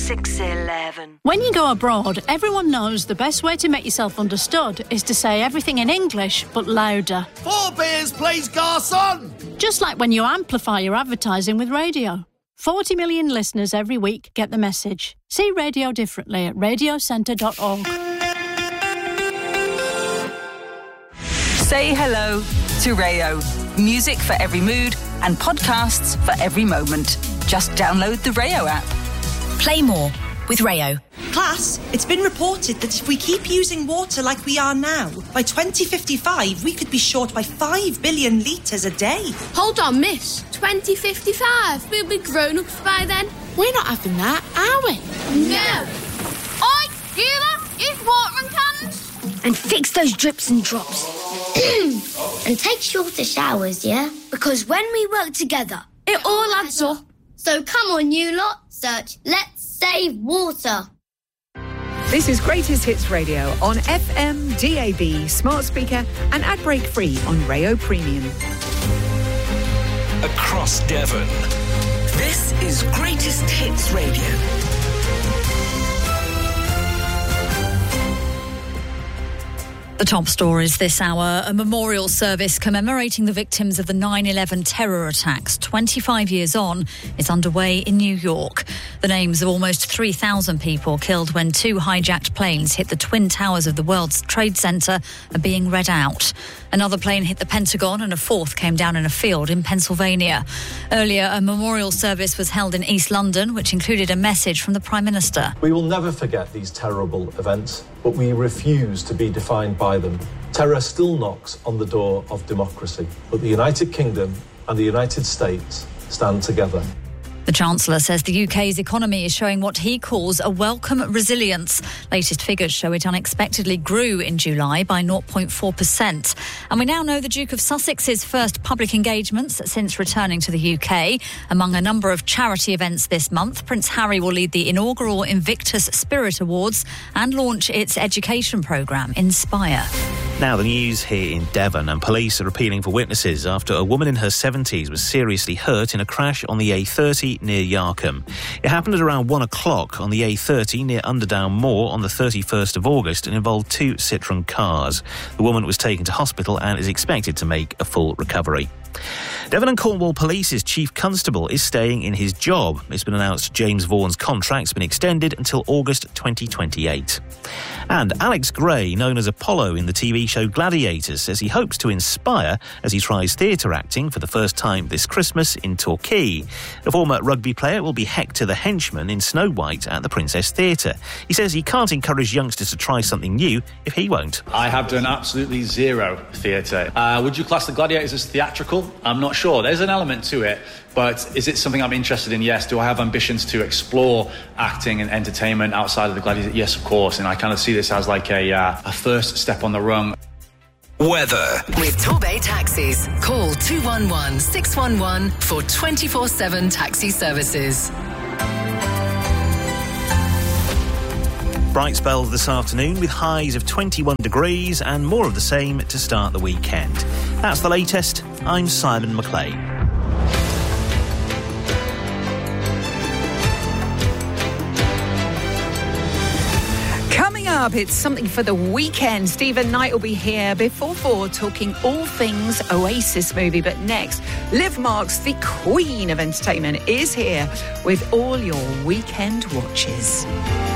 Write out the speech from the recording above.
611. When you go abroad, everyone knows the best way to make yourself understood is to say everything in English, but louder. 4 beers, please, garçon! Just like when you amplify your advertising with radio. 40 million listeners every week get the message. See radio differently at radiocentre.org. Say hello to Rayo. Music for every mood and podcasts for every moment. Just download the Rayo app. Play more with Rayo. Class, it's been reported that if we keep using water like we are now, by 2055 we could be short by 5 billion litres a day. Hold on, miss. 2055? We'll be grown-ups by then. We're not having that, are we? No. Oi, Gila, use watering cans. And fix those drips and drops. And take shorter showers, yeah? Because when we work together, it all adds up. So come on, you lot, search Let's Save Water. This is Greatest Hits Radio on FM, DAB, smart speaker and ad break free on Rayo Premium. Across Devon. This is Greatest Hits Radio. The top stories this hour. A memorial service commemorating the victims of the 9/11 terror attacks 25 years on is underway in New York. The names of almost 3,000 people killed when 2 hijacked planes hit the Twin Towers of the World Trade Center are being read out. Another plane hit the Pentagon and a 4th came down in a field in Pennsylvania. Earlier, a memorial service was held in East London, which included a message from the Prime Minister. We will never forget these terrible events, but we refuse to be defined by them. Terror still knocks on the door of democracy, but the United Kingdom and the United States stand together. The Chancellor says the UK's economy is showing what he calls a welcome resilience. Latest figures show it unexpectedly grew in July by 0.4%. And we now know the Duke of Sussex's first public engagements since returning to the UK. Among a number of charity events this month, Prince Harry will lead the inaugural Invictus Spirit Awards and launch its education programme, Inspire. Now the news here in Devon, and police are appealing for witnesses after a woman in her 70s was seriously hurt in a crash on the A30 near Yarkham. It happened at around 1 o'clock on the A30 near Underdown Moor on the 31st of August and involved 2 Citroën cars. The woman was taken to hospital and is expected to make a full recovery. Devon and Cornwall Police's Chief Constable is staying in his job. It's been announced James Vaughan's contract's been extended until August 2028. And Alex Gray, known as Apollo in the TV show Gladiators, says he hopes to inspire as he tries theatre acting for the first time this Christmas in Torquay. The former rugby player will be Hector the Henchman in Snow White at the Princess Theatre. He says he can't encourage youngsters to try something new if he won't. I have done absolutely zero theatre. Would you class the Gladiators as theatrical? I'm not sure. There's an element to it, but is it something I'm interested in? Yes. Do I have ambitions to explore acting and entertainment outside of the Gladiators? Yes, of course. And I kind of see this as like a first step on the rung. Weather. With Torbay Taxis. Call 211 611 for 24/7 taxi services. Bright spell this afternoon with highs of 21 degrees and more of the same to start the weekend. That's the latest. I'm Simon McLean. Coming up, it's something for the weekend. Stephen Knight will be here before 4 talking all things Oasis movie. But next, Liv Marks, the queen of entertainment, is here with all your weekend watches.